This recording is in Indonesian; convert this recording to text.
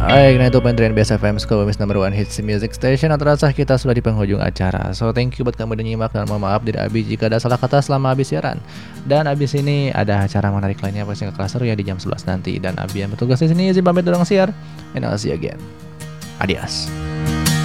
Baik, nah itu Pentrian BSFM School number one hits music station. Terasa kita sudah di penghujung acara. So thank you buat kamu udah nyimak, dan mohon maaf dari Abi jika ada salah kata selama Abi siaran. Dan abis ini ada acara menarik lainnya pasti gak kalah seru ya di jam 11 nanti. Dan Abi yang bertugas di sini izin pamit dorong siar. And I'll see you again. Adios.